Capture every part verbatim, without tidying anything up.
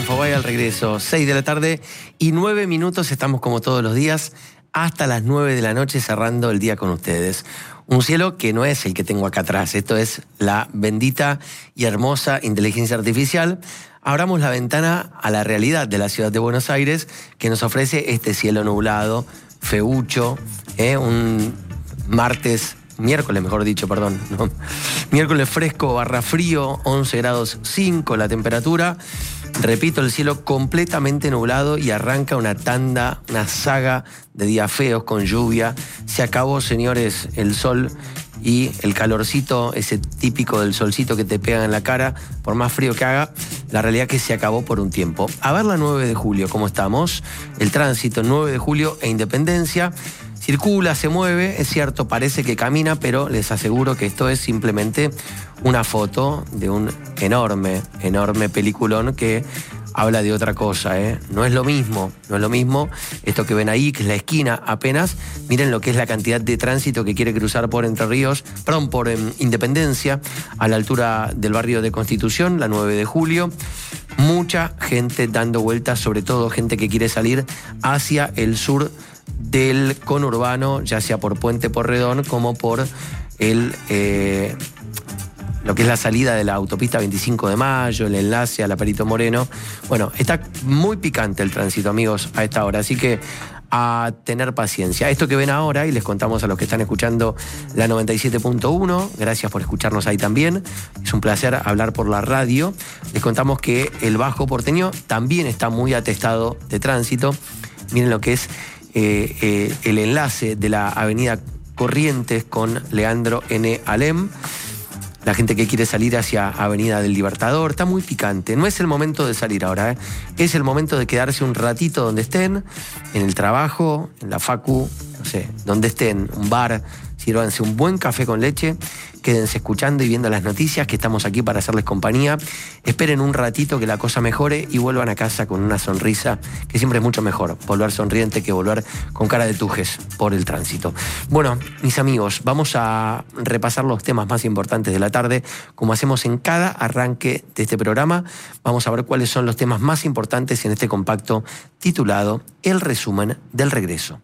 Infobae al regreso, seis de la tarde y nueve minutos, estamos como todos los días, hasta las nueve de la noche cerrando el día con ustedes. Un cielo que no es el que tengo acá atrás, esto es la bendita y hermosa inteligencia artificial. Abramos la ventana a la realidad de la ciudad de Buenos Aires, que nos ofrece este cielo nublado, feucho, ¿eh? un martes... Miércoles, mejor dicho, perdón. ¿no? Miércoles fresco barra frío, once grados cinco la temperatura. Repito, el cielo completamente nublado y arranca una tanda, una saga de días feos con lluvia. Se acabó, señores, el sol y el calorcito, ese típico del solcito que te pega en la cara, por más frío que haga, la realidad es que se acabó por un tiempo. A ver la nueve de julio, ¿cómo estamos? El tránsito, nueve de julio e Independencia. Circula, se mueve, es cierto, parece que camina, pero les aseguro que esto es simplemente una foto de un enorme, enorme peliculón que habla de otra cosa, ¿eh? No es lo mismo, no es lo mismo esto que ven ahí, que es la esquina apenas. Miren lo que es la cantidad de tránsito que quiere cruzar por Entre Ríos, perdón, por eh, Independencia, a la altura del barrio de Constitución, la nueve de julio. Mucha gente dando vueltas, sobre todo gente que quiere salir hacia el sur del conurbano, ya sea por Puente Porredón como por el eh, lo que es la salida de la autopista veinticinco de mayo, el enlace a la Perito Moreno. Bueno, está muy picante el tránsito, amigos, a esta hora, así que a tener paciencia. Esto que ven ahora, y les contamos a los que están escuchando la noventa y siete punto uno, gracias por escucharnos ahí también, es un placer hablar por la radio. Les contamos que el Bajo Porteño también está muy atestado de tránsito. Miren lo que es Eh, eh, el enlace de la avenida Corrientes con Leandro N. Alem. La gente que quiere salir hacia Avenida del Libertador, está muy picante. No es el momento de salir ahora, ¿eh? Es el momento de quedarse un ratito donde estén, en el trabajo, en la facu, no sé, donde estén, un bar, sírvanse un buen café con leche, quédense escuchando y viendo las noticias, que estamos aquí para hacerles compañía. Esperen un ratito que la cosa mejore y vuelvan a casa con una sonrisa, que siempre es mucho mejor volver sonriente que volver con cara de tujes por el tránsito. Bueno, mis amigos, vamos a repasar los temas más importantes de la tarde, como hacemos en cada arranque de este programa. Vamos a ver cuáles son los temas más importantes en este compacto titulado El resumen del regreso.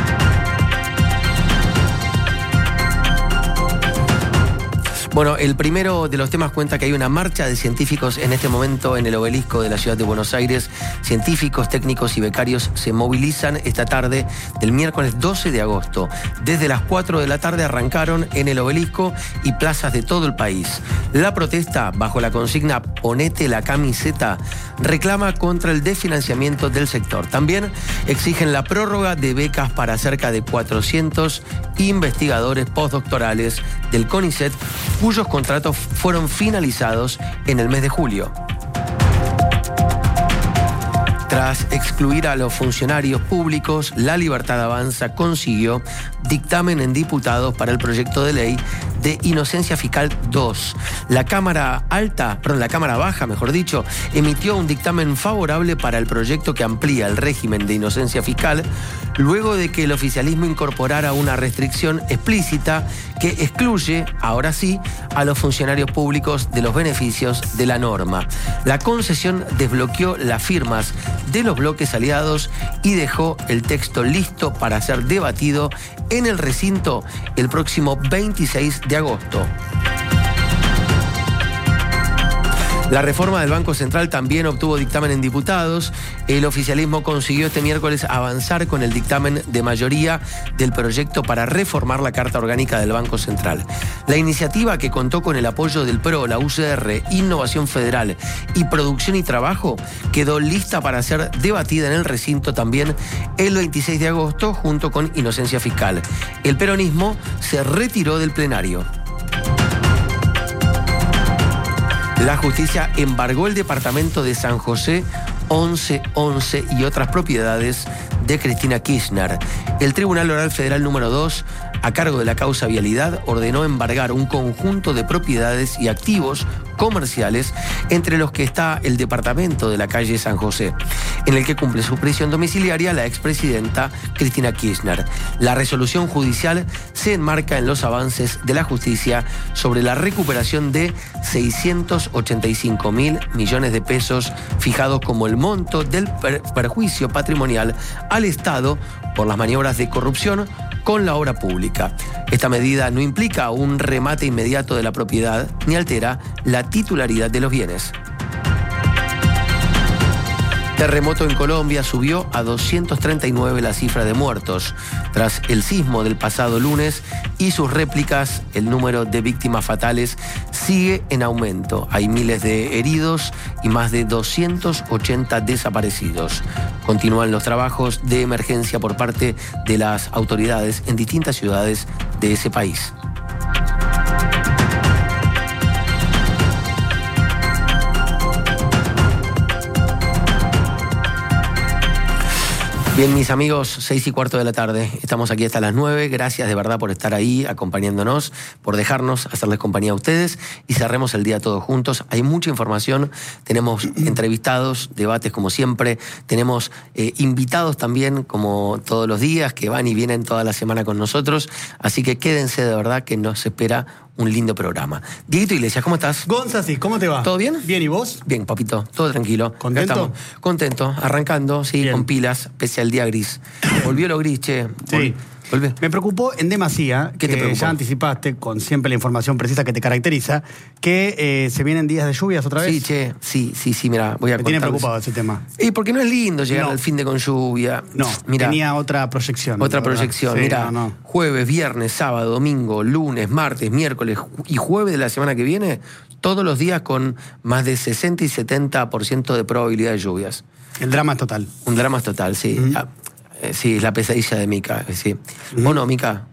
Bueno, el primero de los temas cuenta que hay una marcha de científicos en este momento en el obelisco de la ciudad de Buenos Aires. Científicos, técnicos y becarios se movilizan esta tarde del miércoles doce de agosto. Desde las cuatro de la tarde arrancaron en el obelisco y plazas de todo el país. La protesta, bajo la consigna "Ponete la camiseta", reclama contra el desfinanciamiento del sector. También exigen la prórroga de becas para cerca de cuatrocientos investigadores postdoctorales del CONICET, cuyos contratos fueron finalizados en el mes de julio. Tras excluir a los funcionarios públicos, La Libertad Avanza consiguió dictamen en diputados para el proyecto de ley de Inocencia Fiscal dos. La Cámara Alta, perdón, la Cámara Baja, mejor dicho, emitió un dictamen favorable para el proyecto que amplía el régimen de inocencia fiscal, luego de que el oficialismo incorporara una restricción explícita que excluye, ahora sí, a los funcionarios públicos de los beneficios de la norma. La concesión desbloqueó las firmas de los bloques aliados y dejó el texto listo para ser debatido en el recinto el próximo veintiséis de agosto. La reforma del Banco Central también obtuvo dictamen en diputados. El oficialismo consiguió este miércoles avanzar con el dictamen de mayoría del proyecto para reformar la Carta Orgánica del Banco Central. La iniciativa, que contó con el apoyo del P R O, la U C R, Innovación Federal y Producción y Trabajo, quedó lista para ser debatida en el recinto también el veintiséis de agosto junto con Inocencia Fiscal. El peronismo se retiró del plenario. La justicia embargó el departamento de San José, once once y otras propiedades de Cristina Kirchner. El Tribunal Oral Federal número dos, a cargo de la causa Vialidad, ordenó embargar un conjunto de propiedades y activos comerciales, entre los que está el departamento de la calle San José. en el que cumple su prisión domiciliaria la expresidenta Cristina Kirchner. La resolución judicial se enmarca en los avances de la justicia sobre la recuperación de seiscientos ochenta y cinco mil millones de pesos fijados como el monto del per- perjuicio patrimonial al Estado por las maniobras de corrupción con la obra pública. Esta medida no implica un remate inmediato de la propiedad ni altera la titularidad de los bienes. Terremoto en Colombia, subió a doscientos treinta y nueve la cifra de muertos. Tras el sismo del pasado lunes y sus réplicas, el número de víctimas fatales sigue en aumento. Hay miles de heridos y más de doscientos ochenta desaparecidos. Continúan los trabajos de emergencia por parte de las autoridades en distintas ciudades de ese país. Bien, mis amigos, seis y cuarto de la tarde. Estamos aquí hasta las nueve. Gracias de verdad por estar ahí acompañándonos, por dejarnos hacerles compañía a ustedes y cerremos el día todos juntos. Hay mucha información, tenemos entrevistados, debates como siempre, tenemos eh, invitados también como todos los días que van y vienen toda la semana con nosotros. Así que quédense de verdad que nos espera un lindo programa. Dieguito Iglesias, ¿cómo estás? Gonza, sí, ¿cómo te va? ¿Todo bien? Bien, ¿y vos? Bien, papito, todo tranquilo. ¿Contento? Acá estamos. Contento, arrancando, sí, Bien. con pilas, pese al día gris. Volvió lo gris, che. Sí. Volvió. Me preocupó en demasía, ¿Qué te que preocupó? ya anticipaste, con siempre la información precisa que te caracteriza, que eh, se vienen días de lluvias otra vez. Sí, che, sí, sí, sí, mira, voy a Me tiene contarles. preocupado ese tema. Y porque no es lindo llegar No. al fin de con lluvia. No, Mirá, tenía otra proyección. otra la verdad. proyección. Sí, Mira, no, no. jueves, viernes, sábado, domingo, lunes, martes, miércoles y jueves de la semana que viene, todos los días con más de sesenta y setenta por ciento de probabilidad de lluvias. El drama es total. Un drama total, sí. Ujú. Ah, eh, sí, es la pesadilla de Mica, eh, sí. ¿Vos no, Mica?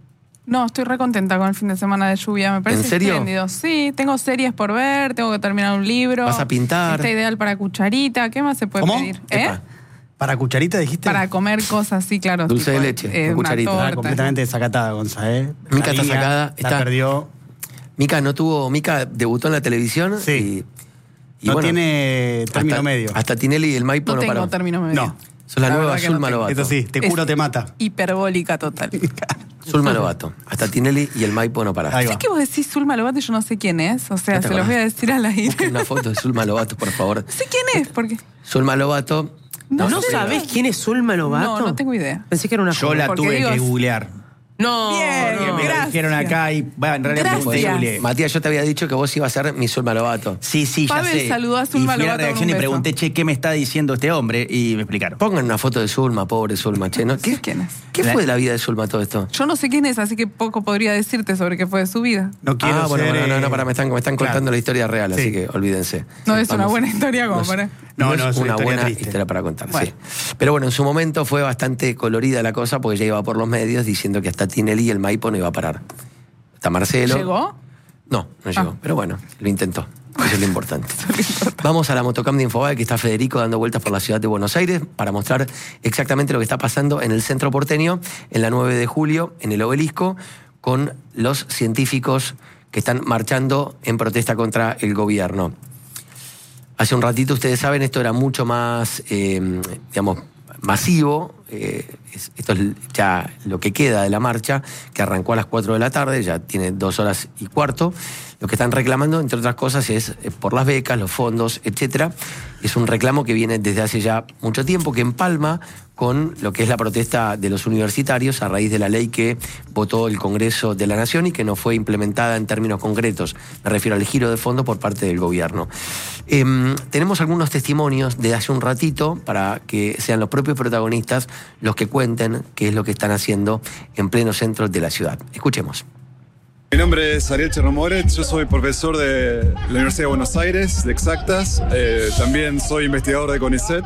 No, estoy re contenta con el fin de semana de lluvia, me parece ¿En serio? espléndido. Sí, tengo series por ver, tengo que terminar un libro. ¿Vas a pintar? Está ideal para cucharita, ¿qué más se puede ¿Cómo? pedir? ¿Eh? Epa. ¿Para cucharita dijiste? Para comer cosas, sí, claro. Dulce de tipo, leche, eh, con una cucharita. Está torta. completamente desacatada, Gonza, ¿eh? Mica La está línea sacada, La está- perdió. Mica no tuvo, Mica debutó en la televisión Sí. y, y No bueno, tiene término hasta, medio. Hasta Tinelli y el Maipo No no, tengo paró. término medio. No. Sos la, La nueva verdad que no Zulma tengo. Lobato. Eso sí, te juro Es te mata. Hiperbólica total. Zulma Lobato. Hasta Tinelli y el Maipo no pararon. Ahí va. ¿Sabes que vos decís Zulma Lobato y yo no sé quién es? O sea, ¿No te se los acordás? voy a decir al aire. Busquen una foto de Zulma Lobato, por favor. No sé quién es, porque... Zulma Lobato. No, ¿No sé. sabés quién es Zulma Lobato? No, no tengo idea. Pensé que era una Yo joven. la Porque tuve digo- que googlear. No, Bien, no. Me lo gracias. dijeron acá y, bueno, en realidad Gracias. pregunté y googleé. Matías, yo te había dicho que vos ibas a ser mi Zulma Lobato. Sí, sí, ya Pavel sé. saludó a Zulma y fui a la Lobato con redacción un y beso. pregunté, che, ¿qué me está diciendo este hombre? Y me explicaron. Pongan una foto de Zulma, pobre Zulma, che. ¿no? ¿Qué, ¿Quién es? ¿Qué La- fue de la vida de Zulma todo esto? Yo no sé quién es, así que poco podría decirte sobre qué fue de su vida. No quiero ah, bueno, ser, bueno, no, no, eh, para, me están, me están claro. contando la historia real, así Sí. que olvídense. No es una Vamos. buena historia como No es- para... No, no, es es una una historia buena triste. historia para contar, Bueno. sí. Pero bueno, en su momento fue bastante colorida la cosa porque ya iba por los medios diciendo que hasta Tinelli y el Maipo no iba a parar. Hasta Marcelo. ¿Llegó? No, no llegó. Ah. Pero bueno, lo intentó. Eso es lo importante. Vamos a la motocam de Infobae, que está Federico dando vueltas por la ciudad de Buenos Aires para mostrar exactamente lo que está pasando en el centro porteño, en la nueve de julio, en el Obelisco, con los científicos que están marchando en protesta contra el gobierno. Hace un ratito, ustedes saben, esto era mucho más, eh, digamos, masivo. Eh, es- esto es ya lo que queda de la marcha, que arrancó a las cuatro de la tarde, ya tiene dos horas y cuarto. Lo que están reclamando, entre otras cosas, es eh, por las becas, los fondos, etcétera. Es un reclamo que viene desde hace ya mucho tiempo, que empalma con lo que es la protesta de los universitarios a raíz de la ley que votó el Congreso de la Nación y que no fue implementada en términos concretos. Me refiero al giro de fondo por parte del gobierno. Em, tenemos algunos testimonios de hace un ratito para que sean los propios protagonistas los que cuenten qué es lo que están haciendo en pleno centro de la ciudad. Escuchemos. Mi nombre es Ariel Chernomorets, yo soy profesor de la Universidad de Buenos Aires, de Exactas, eh, también soy investigador de CONICET.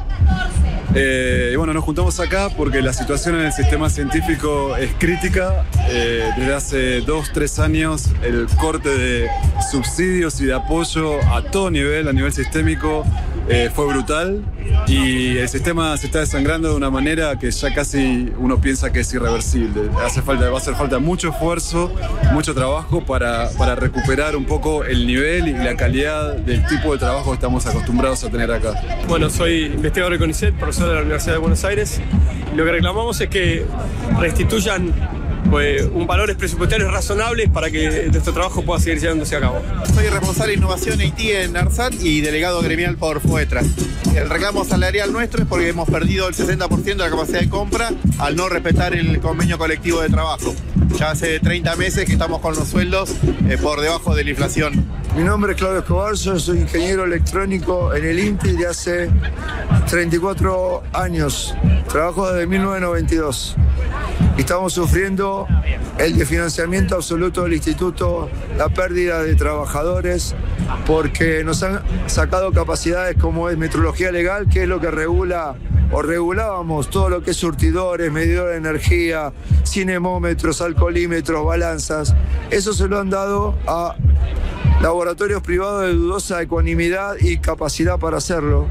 Eh, y bueno, nos juntamos acá porque la situación en el sistema científico es crítica. Eh, desde hace dos, tres años el corte de subsidios y de apoyo a todo nivel, a nivel sistémico, eh, fue brutal y el sistema se está desangrando de una manera que ya casi uno piensa que es irreversible. Hace falta, va a hacer falta mucho esfuerzo, mucho trabajo para, para recuperar un poco el nivel y la calidad del tipo de trabajo que estamos acostumbrados a tener acá. Bueno, soy investigador de CONICET, profesor de la Universidad de Buenos Aires. Lo que reclamamos es que restituyan pues, un valores presupuestarios razonables para que nuestro trabajo pueda seguir llevándose a cabo. Soy responsable de innovación I T en ARSAT y delegado gremial por FUETRA. El reclamo salarial nuestro es porque hemos perdido el sesenta por ciento de la capacidad de compra al no respetar el convenio colectivo de trabajo. Ya hace treinta meses que estamos con los sueldos eh, por debajo de la inflación. Mi nombre es Claudio Escobar, yo soy ingeniero electrónico en el INTI de hace treinta y cuatro años. Trabajo desde mil novecientos noventa y dos. Estamos sufriendo el desfinanciamiento absoluto del instituto, la pérdida de trabajadores, porque nos han sacado capacidades como es metrología legal, que es lo que regula o regulábamos todo lo que es surtidores, medidores de energía, cinemómetros, alcoholímetros, balanzas. Eso se lo han dado a laboratorios privados de dudosa ecuanimidad y capacidad para hacerlo.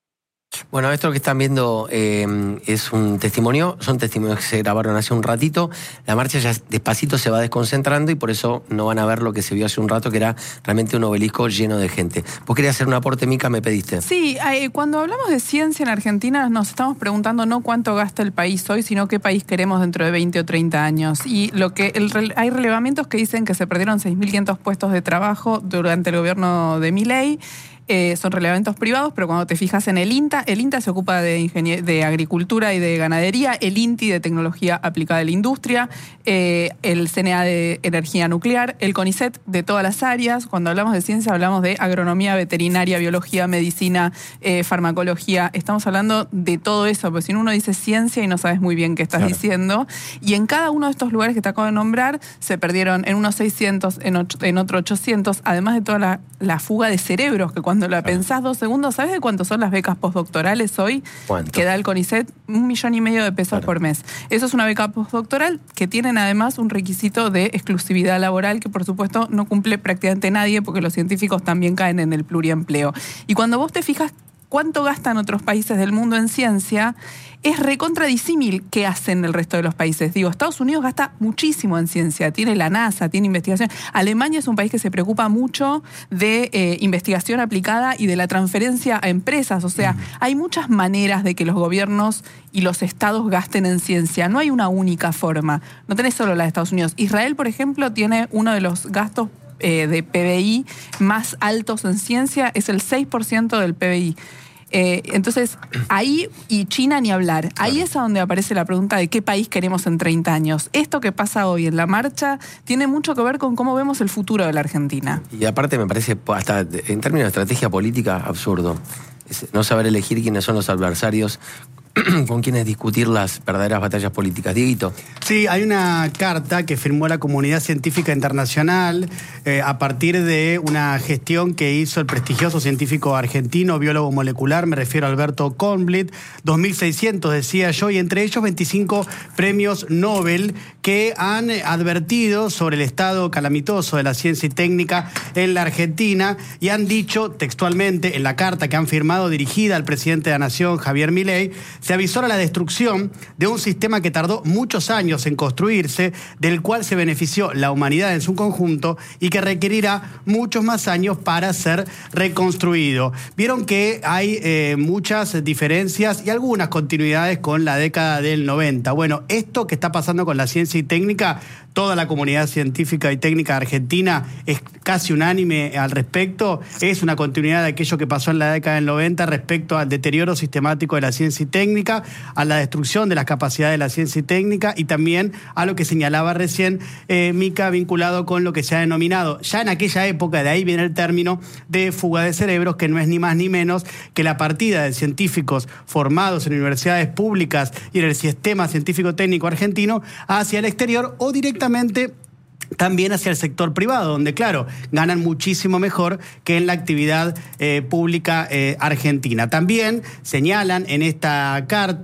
Bueno, esto que están viendo eh, es un testimonio, son testimonios que se grabaron hace un ratito. La marcha ya despacito se va desconcentrando y por eso no van a ver lo que se vio hace un rato, que era realmente un obelisco lleno de gente. Vos querías hacer un aporte, Mica, me pediste. Sí, eh, cuando hablamos de ciencia en Argentina nos estamos preguntando no cuánto gasta el país hoy, sino qué país queremos dentro de veinte o treinta años. Y lo que el, hay relevamientos que dicen que se perdieron seis mil quinientos puestos de trabajo durante el gobierno de Milei. Eh, son relevamientos privados, pero cuando te fijas en el INTA, el INTA se ocupa de, ingenier- de agricultura y de ganadería, el INTI de tecnología aplicada a la industria, eh, el C N A de energía nuclear, el CONICET de todas las áreas. Cuando hablamos de ciencia hablamos de agronomía, veterinaria, biología, medicina, eh, farmacología. Estamos hablando de todo eso, porque si no uno dice ciencia y no sabes muy bien qué estás claro. diciendo. Y en cada uno de estos lugares que te acabo de nombrar se perdieron en unos seiscientos, en, ocho, en otro ochocientos, además de toda la, la fuga de cerebros que cuando Cuando la pensás dos segundos, ¿sabes de cuánto son las becas postdoctorales hoy? ¿Cuánto? Que da el CONICET un millón y medio de pesos claro. por mes. Eso es una beca postdoctoral que tienen además un requisito de exclusividad laboral que por supuesto no cumple prácticamente nadie porque los científicos también caen en el pluriempleo. Y cuando vos te fijas cuánto gastan otros países del mundo en ciencia, es recontradisímil qué hacen el resto de los países. Digo, Estados Unidos gasta muchísimo en ciencia, tiene la NASA, tiene investigación. Alemania es un país que se preocupa mucho de eh, investigación aplicada y de la transferencia a empresas. O sea, mm. hay muchas maneras de que los gobiernos y los estados gasten en ciencia. No hay una única forma. No tenés solo la de Estados Unidos. Israel, por ejemplo, tiene uno de los gastos eh, de P B I más altos en ciencia, es el seis por ciento del P B I. Eh, entonces, ahí, y China ni hablar, ahí claro. es a donde aparece la pregunta de qué país queremos en treinta años. Esto que pasa hoy en la marcha tiene mucho que ver con cómo vemos el futuro de la Argentina. Y aparte me parece, hasta en términos de estrategia política, absurdo. Es no saber elegir quiénes son los adversarios con quienes discutir las verdaderas batallas políticas. Dieguito. Sí, hay una carta que firmó la comunidad científica internacional eh, a partir de una gestión que hizo el prestigioso científico argentino, biólogo molecular, me refiero a Alberto Kornblit, dos mil seiscientos decía yo, y entre ellos veinticinco premios Nobel que han advertido sobre el estado calamitoso de la ciencia y técnica en la Argentina y han dicho textualmente en la carta que han firmado dirigida al presidente de la Nación, Javier Milei, se avisora la destrucción de un sistema que tardó muchos años en construirse, del cual se benefició la humanidad en su conjunto y que requerirá muchos más años para ser reconstruido. Vieron que hay eh, muchas diferencias y algunas continuidades con la década del noventa. Bueno, esto que está pasando con la ciencia y técnica, toda la comunidad científica y técnica argentina es casi unánime al respecto. Es una continuidad de aquello que pasó en la década del noventa respecto al deterioro sistemático de la ciencia y técnica, a la destrucción de las capacidades de la ciencia y técnica y también a lo que señalaba recién eh, Mica, vinculado con lo que se ha denominado ya en aquella época, de ahí viene el término de fuga de cerebros, que no es ni más ni menos que la partida de científicos formados en universidades públicas y en el sistema científico-técnico argentino hacia el exterior o directamente también hacia el sector privado, donde, claro, ganan muchísimo mejor que en la actividad eh, pública eh, argentina. También señalan en esta carta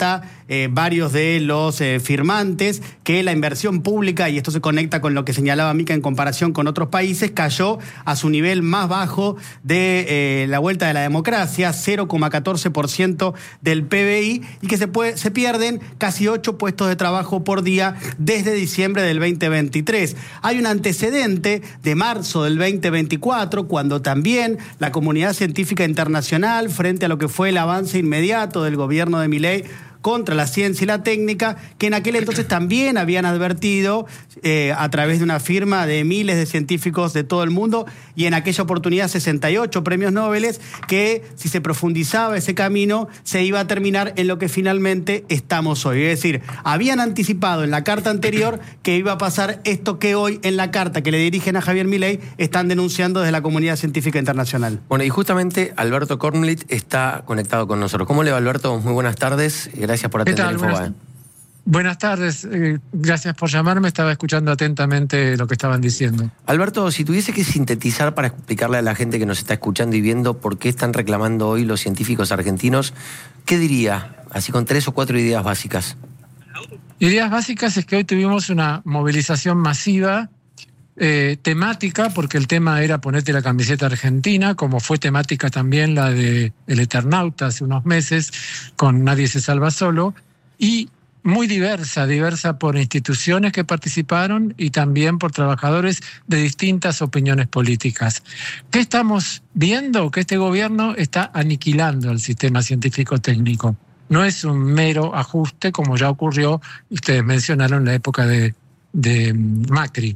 eh, varios de los eh, firmantes que la inversión pública, y esto se conecta con lo que señalaba Mica en comparación con otros países, cayó a su nivel más bajo de eh, la vuelta de la democracia, cero coma catorce por ciento del P B I, y que se, puede, se pierden casi ocho puestos de trabajo por día desde diciembre del veinte veintitrés. Hay un antecedente de marzo del veinte veinticuatro, cuando también la comunidad científica internacional, frente a lo que fue el avance inmediato del gobierno de Milei contra la ciencia y la técnica, que en aquel entonces también habían advertido eh, a través de una firma de miles de científicos de todo el mundo, y en aquella oportunidad sesenta y ocho premios Nobel, que si se profundizaba ese camino se iba a terminar en lo que finalmente estamos hoy. Es decir, habían anticipado en la carta anterior que iba a pasar esto que hoy en la carta que le dirigen a Javier Milei están denunciando desde la comunidad científica internacional. Bueno, y justamente Alberto Kornblit está conectado con nosotros. ¿Cómo le va, Alberto? Muy buenas tardes. Gracias por atender ¿Qué tal? Infobae. Buenas, buenas tardes, eh, gracias por llamarme, estaba escuchando atentamente lo que estaban diciendo. Alberto, si tuviese que sintetizar para explicarle a la gente que nos está escuchando y viendo por qué están reclamando hoy los científicos argentinos, ¿qué diría? Así con tres o cuatro ideas básicas. Ideas básicas es que hoy tuvimos una movilización masiva, eh, temática, porque el tema era ponerte la camiseta argentina, como fue temática también la de El Eternauta hace unos meses, con Nadie se salva solo, y muy diversa, diversa por instituciones que participaron y también por trabajadores de distintas opiniones políticas. ¿Qué estamos viendo? Que este gobierno está aniquilando el sistema científico-técnico. No es un mero ajuste, como ya ocurrió, ustedes mencionaron, en la época de, de Macri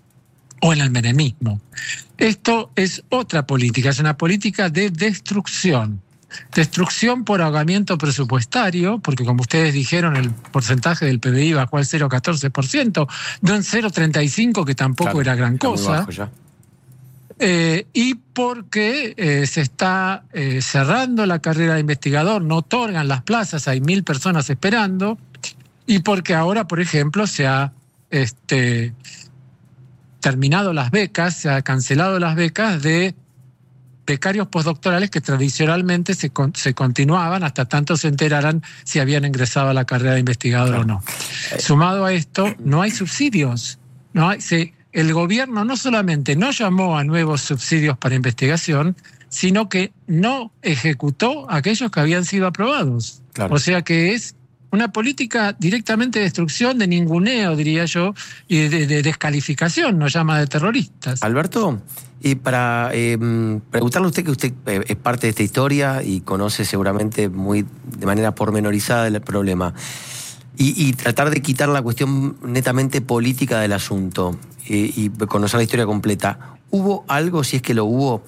o en el menemismo. Esto es otra política, es una política de destrucción. Destrucción por ahogamiento presupuestario, porque como ustedes dijeron, el porcentaje del P B I bajó al cero coma catorce por ciento, no en cero coma treinta y cinco por ciento, que tampoco claro, era gran cosa. Eh, y porque eh, se está eh, cerrando la carrera de investigador, no otorgan las plazas, hay mil personas esperando, y porque ahora, por ejemplo, se ha este, terminado las becas, se ha cancelado las becas de becarios postdoctorales que tradicionalmente se, con, se continuaban hasta tanto se enteraran si habían ingresado a la carrera de investigador claro. o no. Sumado a esto, no hay subsidios. No hay, se, el gobierno no solamente no llamó a nuevos subsidios para investigación, sino que no ejecutó aquellos que habían sido aprobados. Claro. O sea que es una política directamente de destrucción, de ninguneo, diría yo, y de, de descalificación, nos llama de terroristas. Alberto, y para eh, preguntarle a usted, que usted eh, es parte de esta historia y conoce seguramente muy de manera pormenorizada el problema, y, y tratar de quitar la cuestión netamente política del asunto eh, y conocer la historia completa, ¿hubo algo, si es que lo hubo,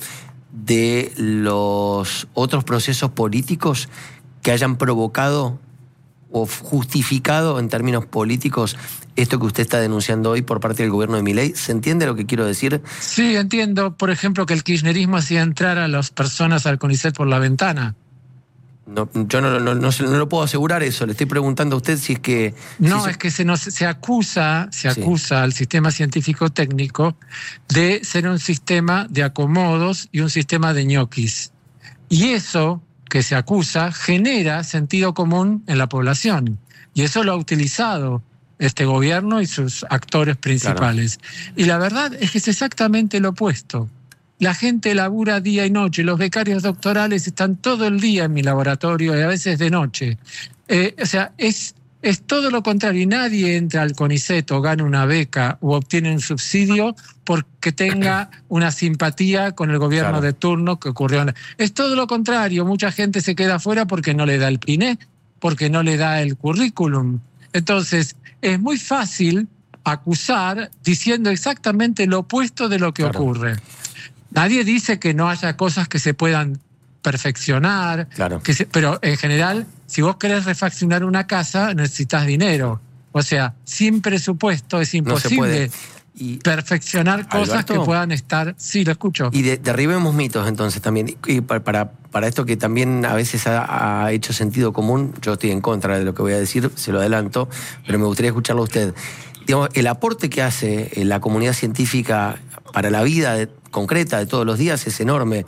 de los otros procesos políticos que hayan provocado o justificado en términos políticos esto que usted está denunciando hoy por parte del gobierno de Milei? ¿Se entiende lo que quiero decir? Sí, entiendo. Por ejemplo, que el kirchnerismo hacía entrar a las personas al CONICET por la ventana. No, yo no, no, no, no, no lo puedo asegurar eso. Le estoy preguntando a usted si es que... No, si es que se, nos, se acusa, se acusa sí. al sistema científico-técnico de ser un sistema de acomodos y un sistema de ñoquis. Y eso que se acusa genera sentido común en la población. Y eso lo ha utilizado este gobierno y sus actores principales. Claro. Y la verdad es que es exactamente lo opuesto. La gente labura día y noche. Los becarios doctorales están todo el día en mi laboratorio y a veces de noche. Eh, o sea, es, es todo lo contrario. Y nadie entra al CONICET o gana una beca o obtiene un subsidio porque tenga una simpatía con el gobierno claro. de turno que ocurrió. Es todo lo contrario. Mucha gente se queda afuera porque no le da el P I N E, porque no le da el currículum. Entonces, es muy fácil acusar diciendo exactamente lo opuesto de lo que claro. ocurre. Nadie dice que no haya cosas que se puedan perfeccionar, claro. que se, pero en general, si vos querés refaccionar una casa, necesitas dinero. O sea, sin presupuesto es imposible no y, perfeccionar cosas Alberto, que puedan estar... Sí, lo escucho. Y de, derribemos mitos entonces también. Y para, para, para esto que también a veces ha, ha hecho sentido común, yo estoy en contra de lo que voy a decir, se lo adelanto, pero me gustaría escucharlo a usted. Digamos, el aporte que hace la comunidad científica para la vida de, concreta de todos los días es enorme.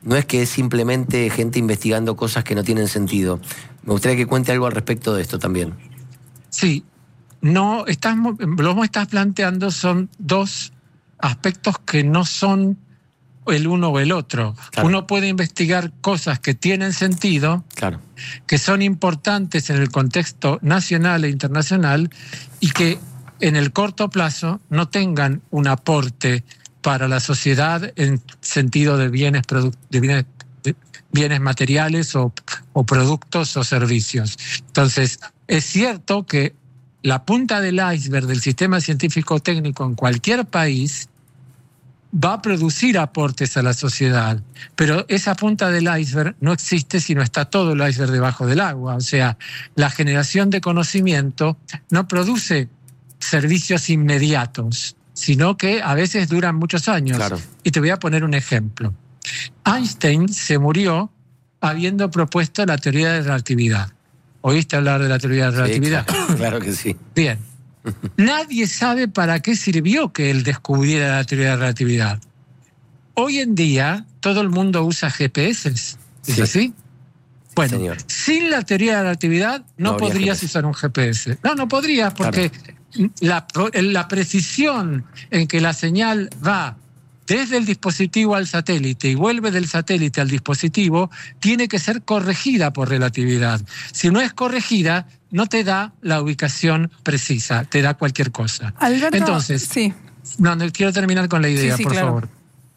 no es que es simplemente gente investigando cosas que no tienen sentido. Me gustaría que cuente algo al respecto de esto también. Sí, no, estás, lo que estás planteando son dos aspectos que no son el uno o el otro. Claro. Uno puede investigar cosas que tienen sentido, claro, que son importantes en el contexto nacional e internacional y que en el corto plazo no tengan un aporte para la sociedad en sentido de bienes, de bienes, de bienes materiales o, o productos o servicios. Entonces, es cierto que la punta del iceberg del sistema científico-técnico en cualquier país va a producir aportes a la sociedad, pero esa punta del iceberg no existe si no está todo el iceberg debajo del agua. O sea, la generación de conocimiento no produce servicios inmediatos, sino que a veces duran muchos años. Claro. Y te voy a poner un ejemplo. Einstein se murió habiendo propuesto la teoría de relatividad. ¿Oíste hablar de la teoría de relatividad? Sí, claro, claro que sí. Bien. Nadie sabe para qué sirvió que él descubriera la teoría de relatividad. Hoy en día todo el mundo usa G P S. ¿Es sí. así? Bueno, Señor. sin la teoría de la relatividad no, no podrías G P S. Usar un G P S. No, no podrías porque claro. la, la precisión en que la señal va desde el dispositivo al satélite y vuelve del satélite al dispositivo tiene que ser corregida por relatividad. Si no es corregida, no te da la ubicación precisa, te da cualquier cosa. Alberto, entonces, sí. no, no, quiero terminar con la idea, sí, sí, por claro. favor.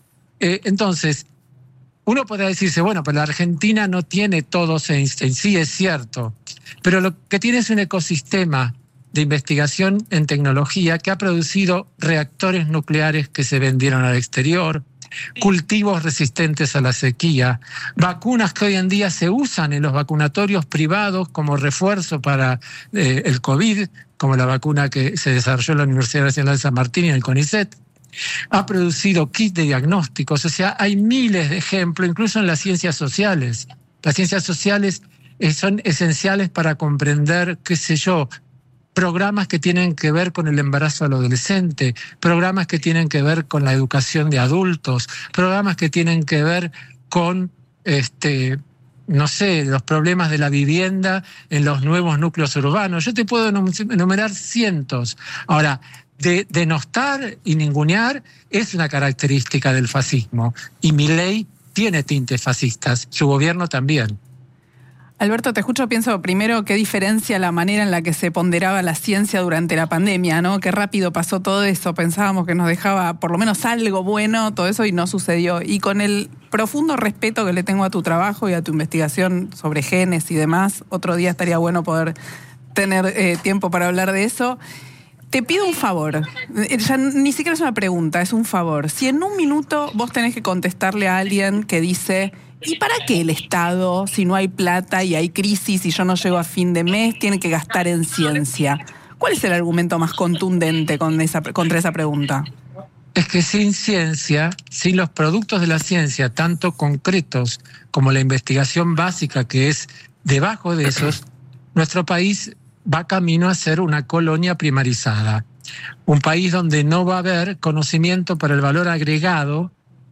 Eh, entonces, uno puede decirse, bueno, pero la Argentina no tiene todos en, en sí, es cierto, pero lo que tiene es un ecosistema de investigación en tecnología que ha producido reactores nucleares que se vendieron al exterior, cultivos resistentes a la sequía, vacunas que hoy en día se usan en los vacunatorios privados como refuerzo para eh, el COVID, como la vacuna que se desarrolló en la Universidad Nacional de San Martín y en el CONICET. Ha producido kits de diagnósticos, o sea, hay miles de ejemplos, incluso en las ciencias sociales. Las ciencias sociales eh, son esenciales para comprender, qué sé yo, programas que tienen que ver con el embarazo al adolescente, programas que tienen que ver con la educación de adultos, programas que tienen que ver con, este, no sé, los problemas de la vivienda en los nuevos núcleos urbanos. Yo te puedo enumerar cientos. Ahora, de, denostar y ningunear es una característica del fascismo. Y Milei tiene tintes fascistas, su gobierno también. Alberto, te escucho, pienso primero qué diferencia la manera en la que se ponderaba la ciencia durante la pandemia, ¿no? Qué rápido pasó todo eso, pensábamos que nos dejaba por lo menos algo bueno, todo eso, y no sucedió. Y con el profundo respeto que le tengo a tu trabajo y a tu investigación sobre genes y demás, otro día estaría bueno poder tener eh, tiempo para hablar de eso. Te pido un favor, ya ni siquiera es una pregunta, es un favor. Si en un minuto vos tenés que contestarle a alguien que dice... ¿Y para qué el Estado, si no hay plata y hay crisis y yo no llego a fin de mes, tiene que gastar en ciencia? ¿Cuál es el argumento más contundente con esa, contra esa pregunta? Es que sin ciencia, sin los productos de la ciencia, tanto concretos como la investigación básica que es debajo de esos, nuestro país va camino a ser una colonia primarizada. Un país donde no va a haber conocimiento para el valor agregado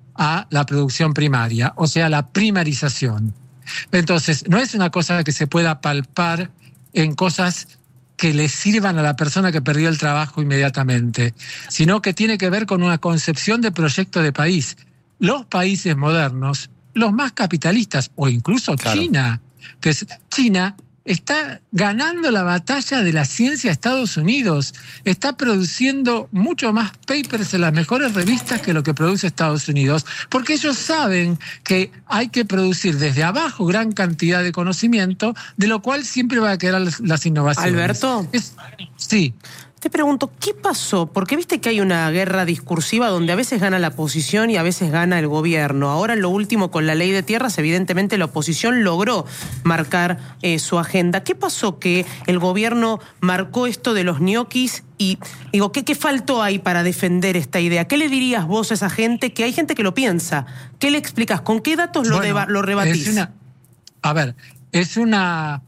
a la producción primaria, o sea, la primarización. Entonces, no es una cosa que se pueda palpar en cosas que le sirvan a la persona que perdió el trabajo inmediatamente, sino que tiene que ver con una concepción de proyecto de país. Los países modernos, los más capitalistas, o incluso claro. China, que es China, está ganando la batalla de la ciencia a Estados Unidos. Está produciendo mucho más papers en las mejores revistas que lo que produce Estados Unidos, porque ellos saben que hay que producir desde abajo gran cantidad de conocimiento, de lo cual siempre va a quedar las, las innovaciones. Alberto. Es, sí. Te pregunto, ¿qué pasó? Porque viste que hay una guerra discursiva donde a veces gana la oposición y a veces gana el gobierno. Ahora, en lo último, con la ley de tierras, evidentemente la oposición logró marcar eh, su agenda. ¿Qué pasó que el gobierno marcó esto de los ñoquis? Y digo, ¿qué, ¿qué faltó ahí para defender esta idea? ¿Qué le dirías vos a esa gente? Que hay gente que lo piensa. ¿Qué le explicas? ¿Con qué datos lo, bueno, deba, lo rebatís? Es una, a ver, es una,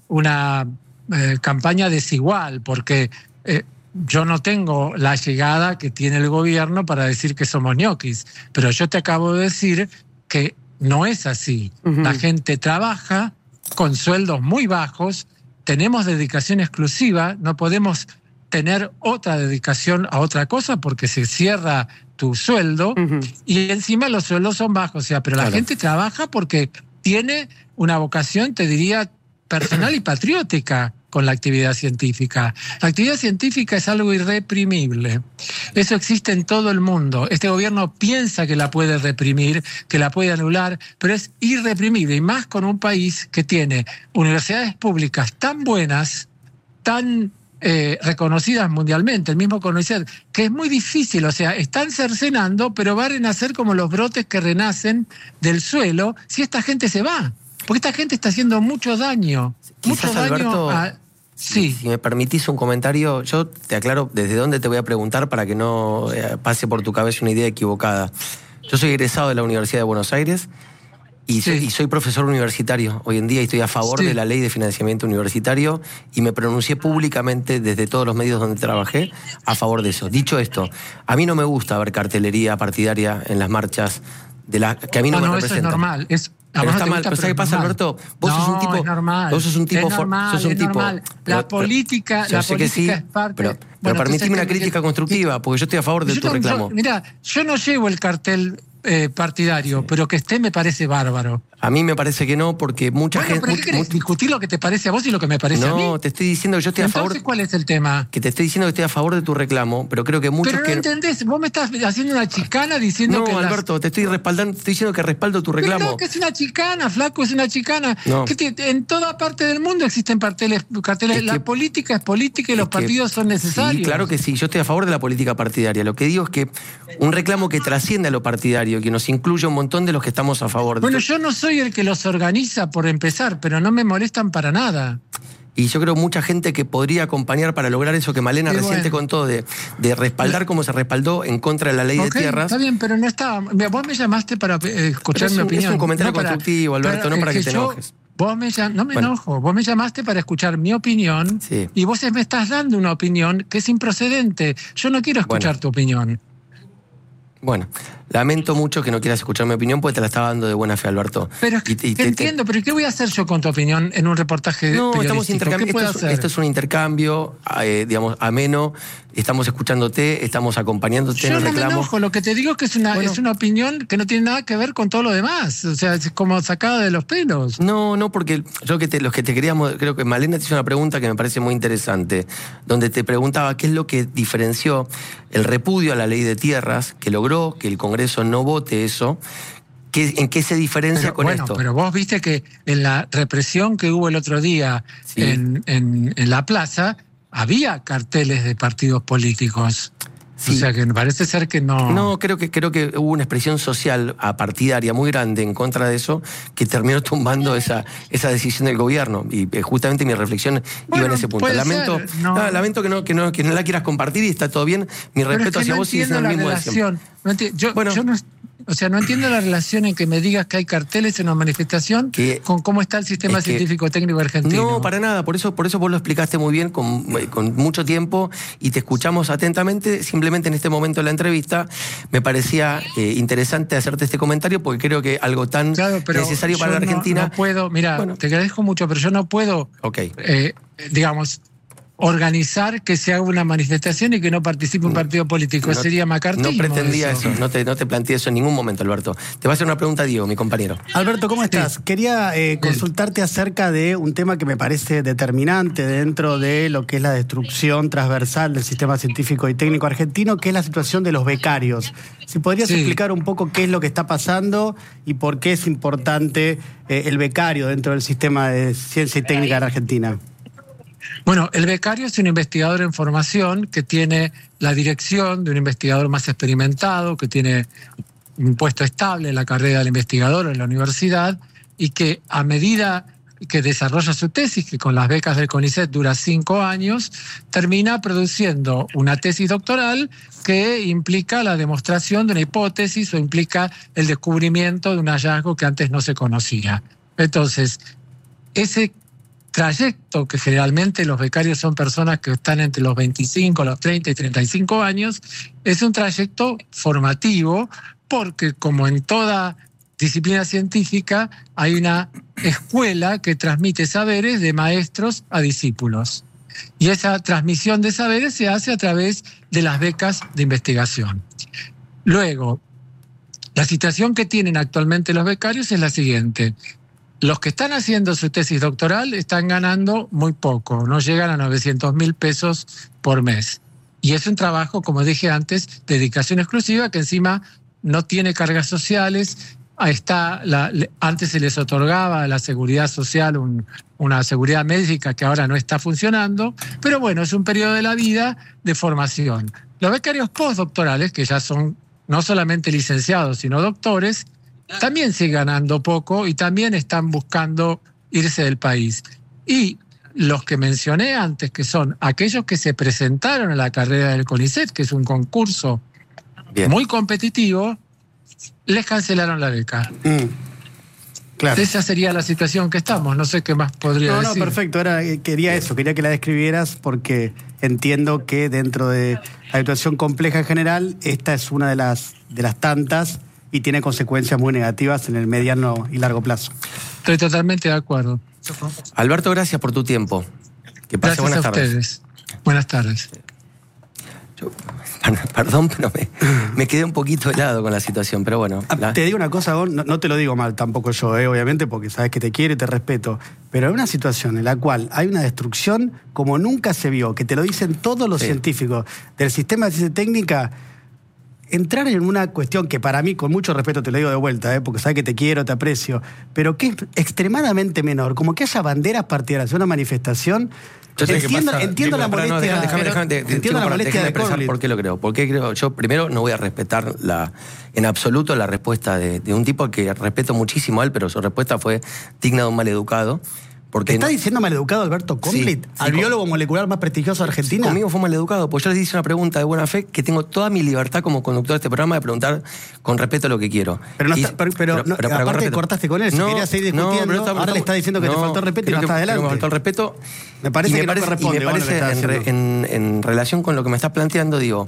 una eh, campaña desigual, porque... Eh, yo no tengo la llegada que tiene el gobierno para decir que somos ñoquis, pero yo te acabo de decir que no es así. Uh-huh. La gente trabaja con sueldos muy bajos, tenemos dedicación exclusiva, no podemos tener otra dedicación a otra cosa porque se cierra tu sueldo, uh-huh. y encima los sueldos son bajos, o sea, pero claro. La gente trabaja porque tiene una vocación, te diría, personal y patriótica con la actividad científica. La actividad científica es algo irreprimible. Eso existe en todo el mundo. Este gobierno piensa que la puede reprimir, que la puede anular, pero es irreprimible, y más con un país que tiene universidades públicas tan buenas, tan eh, reconocidas mundialmente, el mismo CONICET, que es muy difícil, o sea, están cercenando, pero van a renacer como los brotes que renacen del suelo si esta gente se va. Porque esta gente está haciendo mucho daño. Quizás, mucho daño Alberto, a... Sí. Si me permitís un comentario, yo te aclaro desde dónde te voy a preguntar para que no eh, pase por tu cabeza una idea equivocada. Yo soy egresado de la Universidad de Buenos Aires y, sí. soy, y soy profesor universitario hoy en día y estoy a favor sí. de la ley de financiamiento universitario y me pronuncié públicamente desde todos los medios donde trabajé a favor de eso. Dicho esto, a mí no me gusta ver cartelería partidaria en las marchas de la, que a mí no, no me no, representan. Eso es normal, es... Pero está mal, pero ¿sabes qué pasa, Alberto? Vos no, sos un tipo. Es normal. Vos sos un tipo. Es normal, sos un es tipo. normal. La pero, política, yo la sé política que sí, es parte. Pero, pero bueno, permitime una que, crítica que, constructiva, porque yo estoy a favor de tu no, reclamo. Yo, mira, yo no llevo el cartel eh, partidario, sí. pero que esté me parece bárbaro. A mí me parece que no, porque mucha bueno, gente... ¿pero qué querés? ¿Discutir lo que te parece a vos y lo que me parece no, a mí? No, te estoy diciendo que yo estoy Entonces, a favor... ¿cuál es el tema? Que te estoy diciendo que estoy a favor de tu reclamo, pero creo que muchos... Pero no que... entendés, vos me estás haciendo una chicana diciendo no, que... No, Alberto, las... te estoy respaldando, te estoy diciendo que respaldo tu reclamo. Pero no, que es una chicana, flaco, es una chicana. No. Que te, en toda parte del mundo existen carteles. carteles. Es la que, política es política y los que, partidos son necesarios. Sí, claro que sí, yo estoy a favor de la política partidaria. Lo que digo es que un reclamo que trasciende a lo partidario, que nos incluya un montón de los que estamos a favor. Bueno, yo no soy el que los organiza por empezar, pero no me molestan para nada. Y yo creo mucha gente que podría acompañar para lograr eso que Malena sí, recién bueno. te contó, de, de respaldar como se respaldó en contra de la ley okay, de tierras. Está bien, pero no estaba... Vos me llamaste para eh, escuchar mi un, opinión. Es un comentario no para, constructivo, Alberto, para, no para que, que te yo, enojes. Vos me llam, no me bueno. enojo, vos me llamaste para escuchar mi opinión sí. y vos me estás dando una opinión que es improcedente. Yo no quiero escuchar bueno. tu opinión. Bueno, lamento mucho que no quieras escuchar mi opinión porque te la estaba dando de buena fe, Alberto. Pero es que, y, y te, te entiendo, pero ¿qué voy a hacer yo con tu opinión en un reportaje no, periodístico? Estamos intercambiando. Esto, esto es un intercambio, eh, digamos, ameno. Estamos escuchándote, estamos acompañándote yo en el no reclamo. Me enojo, lo que te digo es que es una, bueno, es una opinión que no tiene nada que ver con todo lo demás. O sea, es como sacada de los pelos. No, no, porque yo que te, los que te queríamos, creo que Malena te hizo una pregunta que me parece muy interesante, donde te preguntaba qué es lo que diferenció el repudio a la ley de tierras, que logró que el Congreso no vote eso. ¿Qué, ¿En qué se diferencia pero, con bueno, esto? Pero vos viste que en la represión que hubo el otro día sí. en, en, en la plaza, había carteles de partidos políticos. Sí. O sea que parece ser que no... No, creo que, creo que hubo una expresión social apartidaria muy grande en contra de eso que terminó tumbando esa, esa decisión del gobierno. Y justamente mi reflexión bueno, iba en ese punto. Lamento, no. No, lamento que, no, que, no, que no la quieras compartir y está todo bien. Mi respeto es que hacia no vos sigue siendo el mismo de siempre. No enti- yo, bueno, yo no... O sea, no entiendo la relación en que me digas que hay carteles en una manifestación que, con cómo está el sistema es que, científico técnico argentino. No, para nada. Por eso, por eso vos lo explicaste muy bien, con, con mucho tiempo, y te escuchamos atentamente. Simplemente en este momento de la entrevista me parecía eh, interesante hacerte este comentario porque creo que algo tan claro, necesario para la Argentina... No, no puedo, mira, bueno, te agradezco mucho, pero yo no puedo, okay. eh, digamos... organizar que se haga una manifestación y que no participe un partido político. No, Sería macartismo. No pretendía eso, eso, no te, no te planteé eso en ningún momento, Alberto. Te va a hacer una pregunta Diego, mi compañero. Alberto, ¿cómo estás? Sí. Quería eh, consultarte acerca de un tema que me parece determinante dentro de lo que es la destrucción transversal del sistema científico y técnico argentino, que es la situación de los becarios. Si podrías sí. explicar un poco qué es lo que está pasando y por qué es importante eh, el becario dentro del sistema de ciencia y técnica en Argentina. Bueno, el becario es un investigador en formación que tiene la dirección de un investigador más experimentado, que tiene un puesto estable en la carrera del investigador en la universidad y que a medida que desarrolla su tesis, que con las becas del CONICET dura cinco años, termina produciendo una tesis doctoral que implica la demostración de una hipótesis o implica el descubrimiento de un hallazgo que antes no se conocía. Entonces, ese trayecto, que generalmente los becarios son personas que están entre los veinticinco, los treinta y treinta y cinco años, es un trayecto formativo porque, como en toda disciplina científica hay una escuela que transmite saberes de maestros a discípulos. Y esa transmisión de saberes se hace a través de las becas de investigación. Luego, la situación que tienen actualmente los becarios es la siguiente. Los que están haciendo su tesis doctoral están ganando muy poco, no llegan a novecientos mil pesos por mes. Y es un trabajo, como dije antes, de dedicación exclusiva que encima no tiene cargas sociales. Está la, antes se les otorgaba a la seguridad social un, una seguridad médica que ahora no está funcionando, pero bueno, es un periodo de la vida de formación. Los becarios postdoctorales, que ya son no solamente licenciados, sino doctores, también siguen ganando poco y también están buscando irse del país. Y los que mencioné antes, que son aquellos que se presentaron a la carrera del CONICET, que es un concurso Bien. muy competitivo, les cancelaron la beca. Mm, claro. Esa sería la situación que estamos, no sé qué más podría no, decir. No, no, perfecto, Era, quería eso, quería que la describieras porque entiendo que dentro de la situación compleja en general, esta es una de las, de las tantas y tiene consecuencias muy negativas en el mediano y largo plazo. Estoy totalmente de acuerdo. Alberto, gracias por tu tiempo. Que pase gracias buenas a tardes. Ustedes. Buenas tardes. Yo, perdón, pero me, me quedé un poquito helado con la situación, pero bueno. Ah, la... Te digo una cosa, Gon, no, no te lo digo mal tampoco yo, eh, obviamente, porque sabes que te quiero y te respeto, pero hay una situación en la cual hay una destrucción como nunca se vio, que te lo dicen todos los sí. científicos del sistema de ciencia técnica. Entrar en una cuestión que para mí, con mucho respeto te lo digo de vuelta, ¿eh? porque sabes que te quiero, te aprecio, pero que es extremadamente menor, como que haya banderas partidarias en una manifestación. Yo sé entiendo pasa, entiendo digo, la molestia, no, déjame, déjame, déjame, de, entiendo chico, la molestia de expresar por qué lo creo. Porque creo, yo primero no voy a respetar la, en absoluto la respuesta de, de un tipo que respeto muchísimo a él, pero su respuesta fue digna de un maleducado. ¿Te está no... diciendo maleducado Alberto Conblit, sí, al sí, biólogo molecular más prestigioso de Argentina? Sí, conmigo fue maleducado, pues yo les hice una pregunta de buena fe que tengo toda mi libertad como conductor de este programa de preguntar con respeto lo que quiero. Pero, no y, está, pero, pero, pero, no, pero aparte cortaste con él, si no, querías seguir discutiendo, no, está, ahora le está diciendo que no, te faltó el respeto y no está adelante. Me faltó el respeto. Me parece y que me parece, no corresponde. Y me parece bueno, en, re, en, en relación con lo que me estás planteando, digo...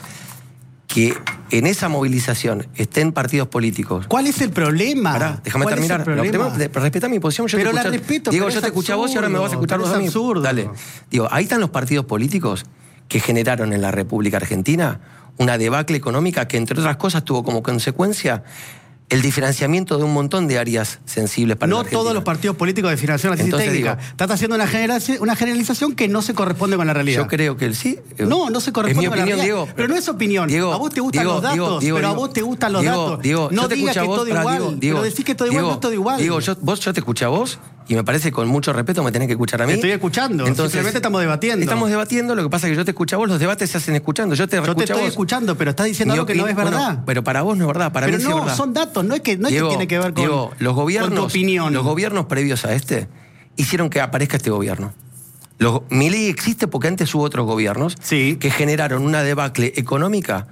que en esa movilización estén partidos políticos. ¿Cuál es el problema? Pará, déjame terminar. Respetá mi posición. Yo pero te la respeto. Digo, pero yo te escuché a vos y ahora me vas a escuchar vos a mí. Absurdo. Dale. Digo, ahí están los partidos políticos que generaron en la República Argentina una debacle económica que, entre otras cosas, tuvo como consecuencia el diferenciamiento de un montón de áreas sensibles para no la Argentina. Todos los partidos políticos de financiación la ciencia técnica. Digo, Estás haciendo una, una generalización que no se corresponde con la realidad. Yo creo que el sí. No, no se corresponde con opinión, la realidad. Diego, pero no es opinión. Diego, a vos te gustan Diego, los datos, Diego, Diego, pero a vos te gustan los Diego, datos. Diego, no te digas que vos, todo igual, Diego, Diego, pero decís que todo igual Diego, no es todo igual. Diego, yo, vos, yo te escuché a vos y me parece con mucho respeto me tenés que escuchar a mí. Te estoy escuchando, entonces, simplemente estamos debatiendo. Estamos debatiendo, lo que pasa es que yo te escucho a vos, los debates se hacen escuchando. Yo te, yo te estoy vos. escuchando, pero estás diciendo algo que no es verdad. Bueno, pero para vos no es verdad, para pero mí no, sí es verdad. No, son datos, no es que, no Diego, es que tiene que ver con, Diego, los gobiernos, con tu opinión. Los gobiernos previos a este hicieron que aparezca este gobierno. Los, Milei existe porque antes hubo otros gobiernos sí. que generaron una debacle económica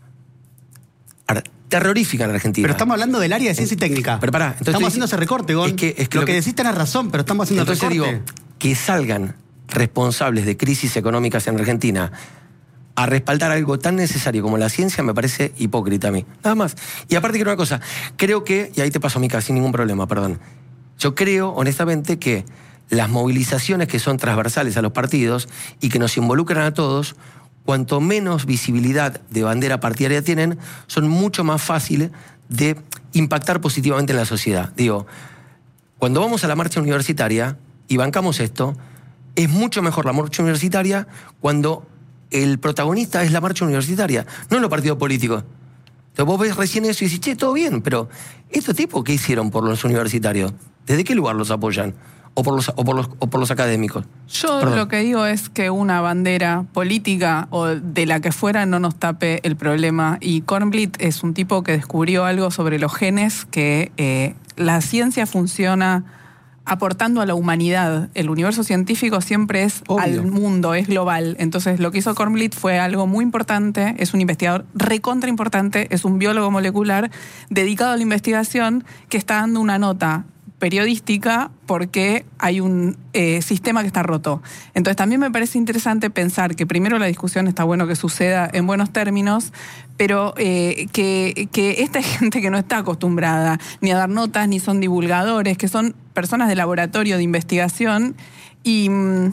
terrorífica en la Argentina. Pero estamos hablando del área de ciencia y técnica. Pero pará, entonces estamos haciendo ese recorte, Gon. Es que, es que lo, lo que que decís tenés razón, pero estamos haciendo entonces el recorte. Digo, que salgan responsables de crisis económicas en Argentina a respaldar algo tan necesario como la ciencia me parece hipócrita a mí. Nada más. Y aparte quiero una cosa, creo que, y ahí te paso Mica, sin ningún problema, perdón. Yo creo, honestamente, que las movilizaciones que son transversales a los partidos y que nos involucran a todos, cuanto menos visibilidad de bandera partidaria tienen, son mucho más fáciles de impactar positivamente en la sociedad. Digo, cuando vamos a la marcha universitaria y bancamos esto, es mucho mejor la marcha universitaria cuando el protagonista es la marcha universitaria, no los partidos políticos. Entonces vos ves recién eso y decís, che, todo bien, pero ¿estos tipos qué hicieron por los universitarios? ¿Desde qué lugar los apoyan? O por los, o por los, o por los académicos. Yo Perdón. Lo que digo es que una bandera política o de la que fuera no nos tape el problema. Y Kornblit es un tipo que descubrió algo sobre los genes, que eh, la ciencia funciona aportando a la humanidad. El universo científico siempre es Obvio. Al mundo, es global. Entonces lo que hizo Kornblit fue algo muy importante, es un investigador recontra importante, es un biólogo molecular dedicado a la investigación que está dando una nota periodística porque hay un eh, sistema que está roto. Entonces también me parece interesante pensar que primero la discusión está bueno que suceda en buenos términos, pero eh, que, que esta gente que no está acostumbrada ni a dar notas, ni son divulgadores, que son personas de laboratorio de investigación y...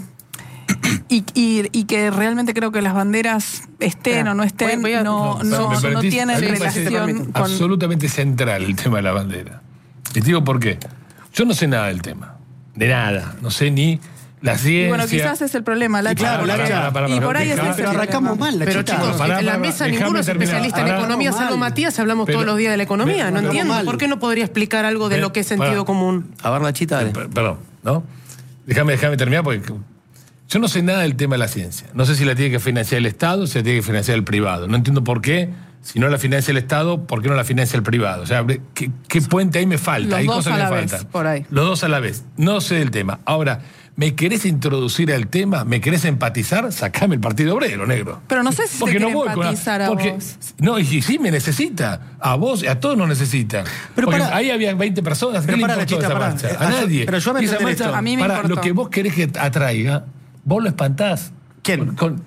Y, y, y que realmente creo que las banderas estén o no estén, voy a- no, No, no, me no permitís, tienen a mí me parece relación con... absolutamente central el tema de la bandera. Y te digo por qué. Yo no sé nada del tema. De nada. No sé ni la ciencia. Y bueno, quizás es el problema, Lacha. claro, porque- Lacha. Para, para, y para, por ahí deja- es ese Pero el arrancamos problema. mal, la Pero chica. chicos, Pará, en la pará, mesa déjame ninguno es terminar. especialista en Ahora- economía, salvo mal. Matías, hablamos Pero- todos los días de la economía, pero- no pero- entiendo. mal. ¿Por qué no podría explicar algo de Pero- lo que es sentido pará. común? A ver, Lachita, dale. Per- Perdón, ¿no? Déjame, déjame terminar porque yo no sé nada del tema de la ciencia. No sé si la tiene que financiar el Estado o si la tiene que financiar el privado. No entiendo por qué, si no la financia el Estado, ¿por qué no la financia el privado? O sea, ¿qué, qué puente ahí me falta? Los Hay dos cosas a que la me vez, faltan. por ahí. Los dos a la vez. No sé del tema. Ahora, ¿me querés introducir al tema? ¿Me querés empatizar? Sacame el Partido Obrero, negro. Pero no sé si Porque se no quiere voy con la- empatizar a porque, vos. No, y sí, sí me necesita. A vos, a todos nos necesita. Pero Porque pará. ahí había veinte personas. ¿Qué Pero le pará, importó Lachita, esa pará. marcha? Eh, A a- nadie. pero yo me Y esa entendí marcha, esto. A mí me pará, importó. lo que vos querés que atraiga, vos lo espantás. ¿Quién? Con-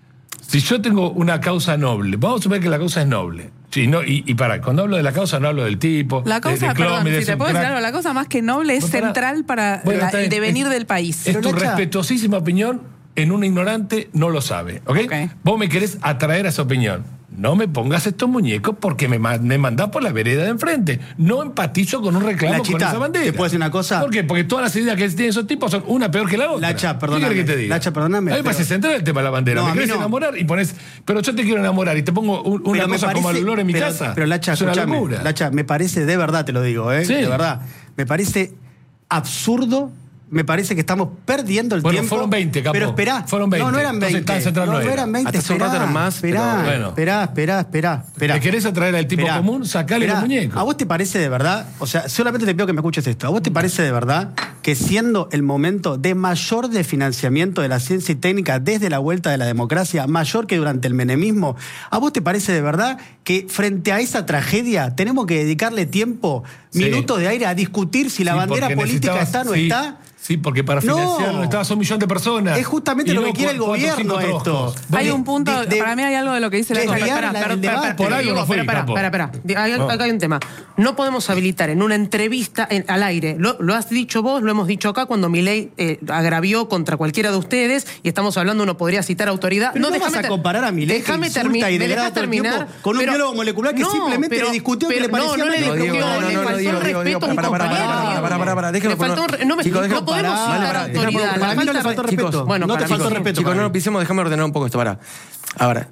si yo tengo una causa noble, vamos a suponer que la causa es noble. Sí, no, y, y para, cuando hablo de la causa no hablo del tipo. La de- causa, de perdón, Clómides, si es te un puedo decir crack. algo, la cosa más que noble es No, pará. central para Bueno, la- está el bien. devenir Es- del país. Es Pero, tu Lacha- respetuosísima opinión en un ignorante no lo sabe, ¿ok? Ok. Vos me querés atraer a esa opinión. No me pongas estos muñecos porque me, ma- me mandás por la vereda de enfrente. No empatizo con un reclamo Lachita, con esa bandera. ¿te puedo decir una cosa? ¿Por qué? Porque todas las ideas que tienen esos tipos son una peor que la otra. Lacha, perdóname. ¿Qué querés que te diga? Lacha, perdóname, A mí me parece pero- central el tema de la bandera. No, me a mí querés no. enamorar y pones... Pero yo te quiero enamorar y te pongo un- una Pero me cosa como parece- al olor en mi pero- casa. Pero Lacha, es una escúchame. locura. Lacha, me parece, de verdad te lo digo, ¿eh? Sí. De verdad. Me parece absurdo. Me parece que estamos perdiendo el Bueno, tiempo. fueron veinte, capo. Pero esperá. Fueron veinte. No, no eran Entonces, veinte. tan central no, no no era. eran veinte. Hasta hace un rato esperá, eran más, Esperá, pero bueno. esperá, esperá, esperá, esperá. ¿Me querés atraer al tipo Esperá. común? Sacale Esperá. los muñecos. ¿A vos te parece de verdad? O sea, solamente te pido que me escuches esto. ¿A vos te parece de verdad que siendo el momento de mayor desfinanciamiento de la ciencia y técnica desde la vuelta de la democracia, mayor que durante el menemismo, ¿a vos te parece de verdad que frente a esa tragedia tenemos que dedicarle tiempo, Sí. minutos de aire a discutir si la Sí, bandera porque política necesitabas- está o no sí, está? Sí, porque para No. financiarlo necesitabas un millón de personas. Es justamente Y lo no que quiere el cuatro o cinco gobierno esto. troscos. Hay de- un punto, de- de- para mí hay algo de lo que dice la desviar cosa. la- Espera, el espera, debate. espera, Por algo no fui, Espera, capo. espera, espera. Hay- No. Acá hay un tema. No podemos habilitar en una entrevista en- al aire. Lo, lo has dicho vos, lo hemos dicho acá cuando Milei eh, agravió contra cualquiera de ustedes y estamos hablando, uno podría citar autoridad. Pero no vas déjame a ter- comparar a Milei, que déjame insulta termi- y ¿me degrada dejás todo el tiempo terminar? con un Pero- biólogo molecular que simplemente le discutió que pero le parecía No, no le mal. discutió, Diego, no, no, le no, faltó Diego, el Diego, respeto Diego, pará, pará, a un pará, compañero. pará, pará, pará, pará, déjame Le faltó poner- un re- no me- Chicos, no déjame podemos parar. citar Vale, pará, autoridad. déjame- la para mí no le falta- faltó Chicos, respeto. bueno, no te para faltó mí sí. respeto. Chicos, para no mí. nos pisemos, déjame ordenar un poco esto, pará. Ahora,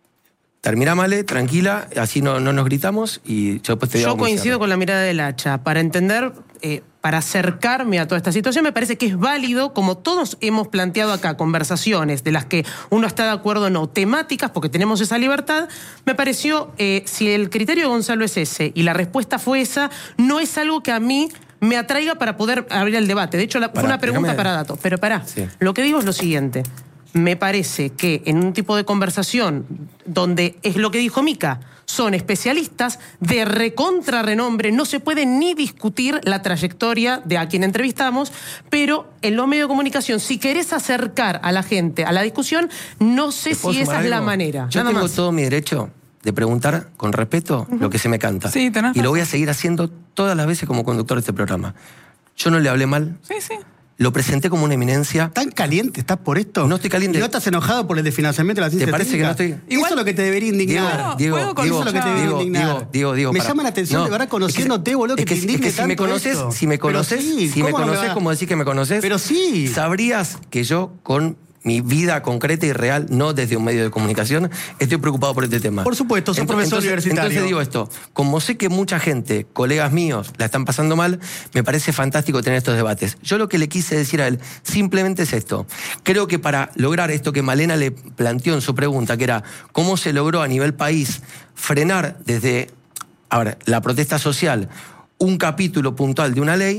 termina Male, tranquila, así no, no nos gritamos y yo después te digo. Yo coincido con la mirada del hacha. Para entender, eh, para acercarme a toda esta situación, me parece que es válido, como todos hemos planteado acá, conversaciones de las que uno está de acuerdo o no, temáticas, porque tenemos esa libertad. Me pareció, eh, si el criterio de Gonzalo es ese y la respuesta fue esa, no es algo que a mí me atraiga para poder abrir el debate. De hecho, la- fue Pará, una pregunta déjame- para datos. Pero pará, Sí. lo que digo es lo siguiente. Me parece que en un tipo de conversación donde es lo que dijo Mica, son especialistas de recontra renombre, no se puede ni discutir la trayectoria de a quien entrevistamos, pero en los medios de comunicación, si querés acercar a la gente a la discusión, no sé ¿Te puedo si esa sumar es la algo? manera. Yo Nada tengo más. todo mi derecho de preguntar con respeto lo que se me canta. Sí, tenés y lo razón. voy a seguir haciendo todas las veces como conductor de este programa. Yo no le hablé mal, Sí, sí. lo presenté como una eminencia. ¿Tan caliente estás por esto? No estoy caliente. ¿Y no estás enojado por el desfinanciamiento de la ciencia ¿Te parece que técnica? no estoy- Eso Igual- es lo que te debería indignar. Diego, Diego, puedo con- Diego, Eso es lo que te debería Diego, indignar. Diego, Diego, Diego, Me pará. llama la atención, No, de verdad, es conociéndote, que- boludo, que es que, te si- indigne es que si me tanto conoces, esto. si me Pero conoces, sí, si me ¿cómo no me conoces va- como decís que me conoces, Pero sí. sabrías que yo con mi vida concreta y real, no desde un medio de comunicación, estoy preocupado por este tema. Por supuesto, sos Ento- profesor entonces- universitario. Entonces digo esto, como sé que mucha gente, colegas míos, la están pasando mal, me parece fantástico tener estos debates. Yo lo que le quise decir a él simplemente es esto. Creo que para lograr esto que Malena le planteó en su pregunta, que era cómo se logró a nivel país frenar desde, ahora, la protesta social, un capítulo puntual de una ley,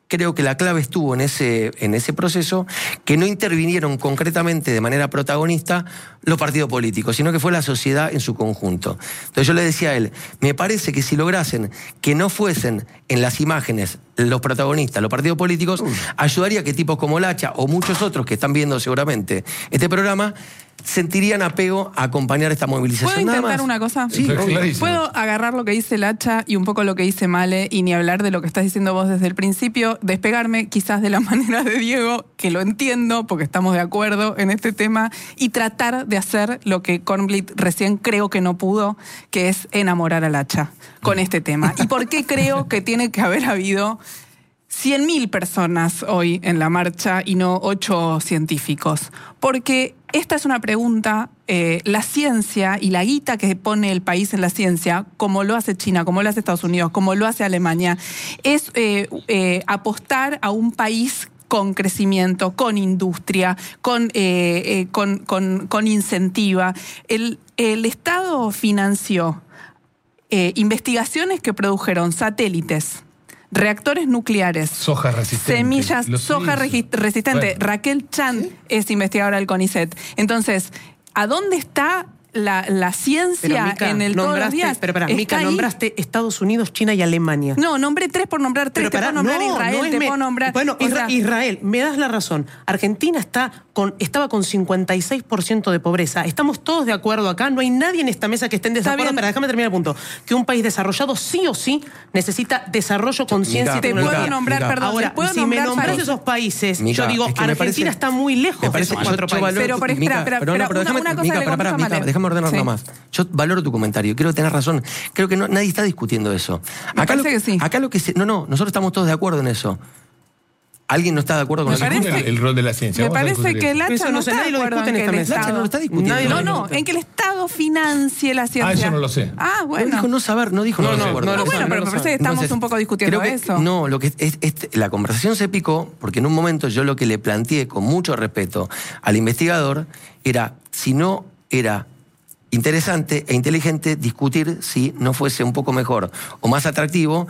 creo que la clave estuvo en ese, en ese proceso, que no intervinieron concretamente de manera protagonista los partidos políticos, sino que fue la sociedad en su conjunto. Entonces yo le decía a él, me parece que si lograsen que no fuesen en las imágenes los protagonistas, los partidos políticos, Uy. ayudaría que tipos como Lacha o muchos otros que están viendo seguramente este programa sentirían apego a acompañar esta movilización. ¿Puedo Nada intentar más. una cosa? Sí, ¿Puedo agarrar lo que dice Lacha y un poco lo que dice Male y ni hablar de lo que estás diciendo vos desde el principio? Despegarme quizás de la manera de Diego, que lo entiendo porque estamos de acuerdo en este tema, y tratar de hacer lo que Kornblit recién creo que no pudo, que es enamorar a Lacha con este tema. ¿Y por qué creo que tiene que haber habido cien mil personas hoy en la marcha y no ocho científicos? Porque esta es una pregunta, eh, la ciencia y la guita que pone el país en la ciencia, como lo hace China, como lo hace Estados Unidos, como lo hace Alemania, es eh, eh, apostar a un país con crecimiento, con industria, con, eh, eh, con, con, con incentiva. El, el Estado financió eh, investigaciones que produjeron satélites, reactores nucleares, soja resistente, semillas, soja regi- resistente. Bueno. Raquel Chan ¿Sí? es investigadora del CONICET. Entonces, ¿a dónde está la, la ciencia pero, Mica, en el todos los días? Pero, pero, Mica, nombraste Estados Unidos, China y Alemania. No, nombré tres por nombrar tres. Pero, te pará, puedo nombrar no, Israel, no te me... puedo nombrar... Bueno, o sea... Israel, me das la razón. Argentina está con, estaba con cincuenta y seis por ciento de pobreza. Estamos todos de acuerdo acá. No hay nadie en esta mesa que esté en desacuerdo. Pero déjame terminar el punto. Que un país desarrollado sí o sí necesita desarrollo, conciencia y te tecnología. puedo nombrar, Mica. perdón, Ahora, puedo si nombrar me nombras países. esos países, Mica, yo digo, es que Argentina parece, está muy lejos de esos cuatro yo, yo países. valoro, pero, pero, Mica, espera, espera, pero, no, espera, pero déjame, una, una cosa Mica, le para, para, contesta Mica, Male. déjame ordenar Sí. nada más. Yo valoro tu comentario, creo que tenés razón. Creo que no, nadie está discutiendo eso. Me Acá lo, parece que sí. Acá lo que se, no, no, nosotros estamos todos de acuerdo en eso. ¿Alguien no está de acuerdo con Me lo que parece- discute? el, el rol de la ciencia. Me Vamos a parece discutir que eso. Lacha Eso no no sé, está nadie de lo acuerdo discute en en que esta el mesa. Estado... Lacha no lo está discutiendo. Nadie No, lo no, discute. en que el Estado financie la ciencia. Ah, eso no lo sé. Ah, No bueno. dijo no saber, no dijo No, no, no, de acuerdo. no No, lo bueno, sabe, pero no me lo parece que sabe. estamos Entonces, un poco discutiendo creo que- eso. No, lo que es, es- la conversación se picó porque en un momento yo lo que le planteé con mucho respeto al investigador era si no era interesante e inteligente discutir si no fuese un poco mejor o más atractivo